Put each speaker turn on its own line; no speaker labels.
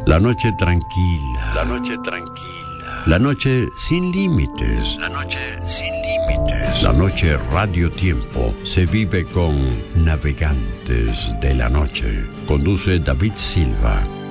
La noche tranquila. La noche tranquila. La noche sin límites. La noche sin límites. La noche Radio Tiempo se vive con Navegantes de la Noche. Conduce David Silva.